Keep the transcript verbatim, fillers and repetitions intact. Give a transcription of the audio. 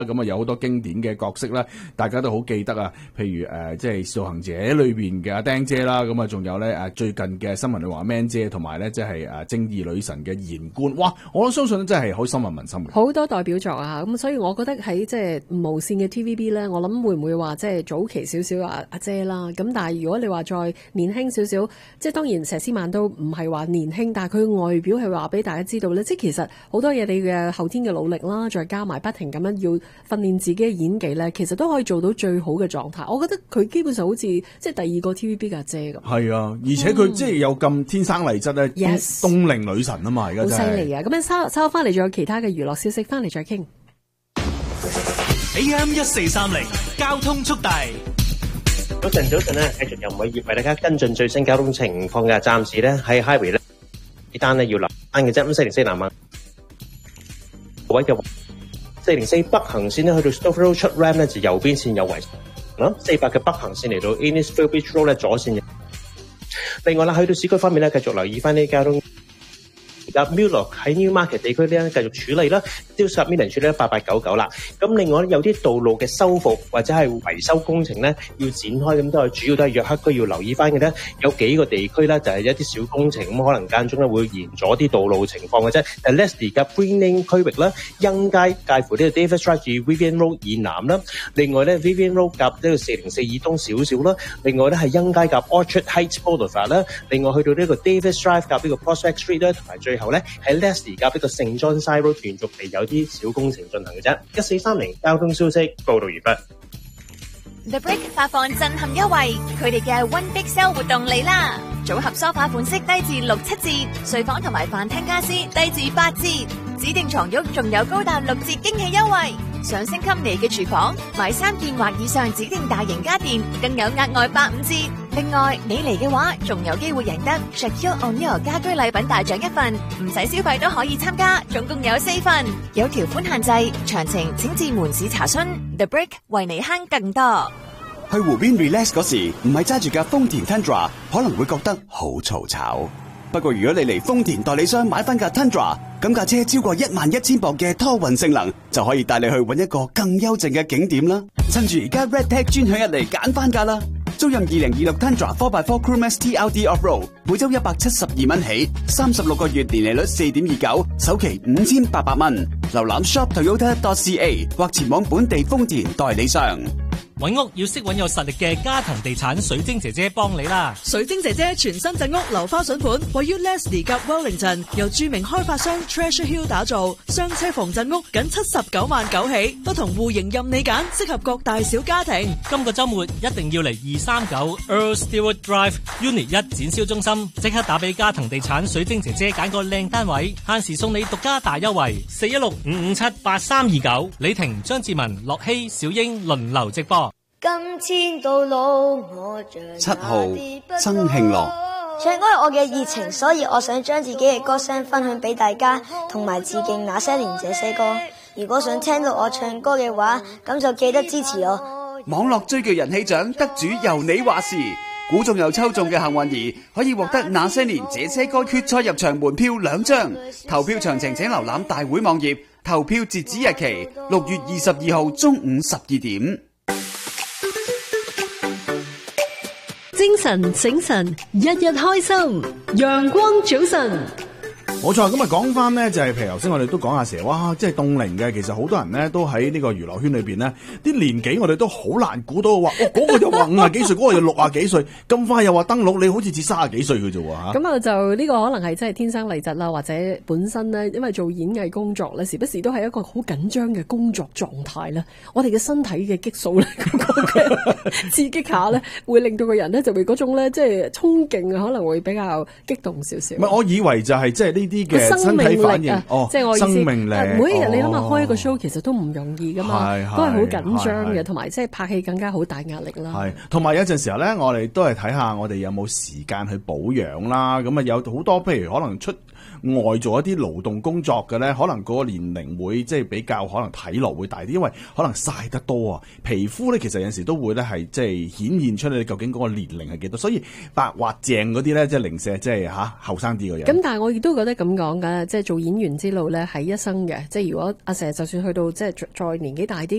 咁啊有好多經典嘅角色啦，大家都好記得啊。譬如誒、呃，即係《使徒行者》裏邊嘅阿釘姐啦，咁啊仲有咧誒最近嘅新聞女王 Man 姐，同埋咧即係誒正義女神嘅言官。哇！我都相信真係好深入民心嘅。 好多代表作啊，咁所以我覺得喺即係無線嘅 T V B 咧，我諗會唔會話即係早期少少阿阿姐啦？咁但係如果你話再年輕少少，即係當然佘詩曼都唔係話年輕，但係佢外表係話俾大家知道咧，即係其實好多嘢你嘅後天嘅努力啦，再加埋不停咁樣要訓練自己嘅演技咧，其實都可以做到最好嘅狀態。我覺得佢基本上好似即係第二個 T V B 嘅阿姐咁。 係啊，而且佢即係有咁天生麗質咧，凍凍齡女神啊嘛，而家真係好犀利啊！咁樣收收翻嚟，仲有其他嘅娛樂消息，翻嚟再傾。 A M 一四三零交通速遞。 早晨，早晨咧，繼續由偉業為大家跟進最新交通情況嘅。暫時咧喺 Highway 咧呢單咧要留單嘅啫。咁四零四南灣各位嘅四零四北行線咧去到 Stoke Road 出 Ram 咧就右邊線有違啦。四百嘅北行線嚟到 Innisfail Beach Road 咧左線。另外啦，去到市區方面咧，繼續留意翻啲交通。而家 Mulock 喺 Newmarket 地區咧繼續處理啦，tiêu十 million 處理咗八八九九啦。咁另外有啲道路嘅修復或者係維修工程咧要展開，咁都係主要都係約克區要留意翻嘅咧。有幾個地區咧就係一啲小工程，咁可能間中咧會延咗啲道路情況嘅啫。誒 Leslie 嘅 Green Lane 區域啦，欣街介乎呢個 Davis Drive 至 Vivian Road 以南啦。另外咧 Vivian Road 夾呢個四零四以東少少啦。另外咧係欣街夾 Orchard Heights Boulevard 啦。另外去到呢個 Davis Drive 夾呢個 Prospect Street 咧，同埋最後咧喺 Leslie 夾呢個聖 John Side Road 連續地有啲小工程進行嘅啫。一四三零交通消息報道完畢。 The Brick 發放震撼優惠，佢哋嘅 One Big Sale 活動嚟啦！組合梳化款式低至六七折，睡房同埋飯廳家私低至八折，指定床褥仲有高達六折驚喜優惠。上升級你嘅廚房，買三件或以上指定大型家電，更有額外八五折。另外，你嚟嘅話，仲有機會贏得 Shaquille O'Neal 家居禮品大獎一份，唔使消費都可以參加，總共有四份，有條款限制，詳情請至門市查詢。The Brick 為你慳更多。 去湖邊 relax 嗰時，唔係揸住架豐田 Tundra， 可能會覺得好嘈吵。不過如果你嚟豐田代理商買翻架 Tundra， 咁架車超過一萬一千磅嘅拖運性能，就可以帶你去搵一個更幽靜嘅景點啦。趁住而家 Red Tag 專享一嚟揀翻架啦！租任二零二六 Tundra 四 by 四 Crew Max T L D Off Road， 每周一百七十二蚊起，三十六個月年利率四點二九，首期五千八百蚊。瀏覽 shop toyota dot c a 或前往本地豐田代理商。 揾屋要識揾有實力嘅嘉騰地產水晶姐姐幫你啦！ 水晶姐姐全新鎮屋樓花筍盤，位於 Leslie 及 Wellington， 由著名開發商 Treasure Hill 打造，雙車房鎮屋僅七十九萬九起，不同戶型任你揀，適合各大小家庭。 今個週末一定要嚟二三九 Earl Stewart Drive Unit 一展銷中心，即刻打俾嘉騰地產水晶姐姐揀個靚單位，限時送你獨家大優惠，四一六五五七八三二九。李婷、張志文、樂希、小英輪流直播。 今天到老我七號曾慶樂， 唱歌係我嘅熱情，所以我想將自己嘅歌聲分享俾大家，同埋致敬那些年這些歌。如果想聽到我唱歌嘅話，咁就記得支持我。 網絡最具人氣獎得主由你話事，估中又抽中嘅幸運兒可以獲得那些年這些歌決賽入場門票兩張。投票詳情請瀏覽大會網頁，投票截止日期六月二十二號中午十二點。 精神醒神，日日開心，陽光早晨。 冇錯，咁啊講翻呢，就係譬如頭先我哋都講下成日，哇，即係凍齡嘅，其實好多人呢都喺呢個娛樂圈裏邊呢啲年紀我哋都好難估到，話哦嗰個又話五啊幾歲，嗰個又六啊幾歲，咁快又話登陸，你好似至三啊幾歲嘅啫喎嚇。 咁啊就呢個可能係真係天生麗質啦，或者本身呢，因為做演藝工作咧，時不時都係一個好緊張嘅工作狀態啦。我哋嘅身體嘅激素咧，刺激下咧，會令到個人咧就會嗰種咧即係衝勁啊，可能會比較激動少少。 唔係，我以為就係即係呢啲嘅身體反應，哦， 即係我意思， 生命力。 每一日你諗下開一個 show，其實都唔容易噶嘛，都係好緊張嘅，同埋即係拍戲更加好大壓力啦。 係，同埋有陣時候咧，我哋都係睇下我哋有冇時間去保養啦。咁啊，有好多譬如可能出外做一啲勞動工作嘅咧，可能嗰個年齡會即係比較可能睇落會大啲，因為可能曬得多啊，皮膚咧其實有陣時都會咧係即係顯現出你究竟嗰個年齡係幾多，所以白滑淨嗰啲咧即係零舍即係嚇後生啲嘅人。 咁但係我亦都覺得咁講㗎，即係做演員之路咧係一生嘅，即係如果阿成就算去到即係再年紀大啲。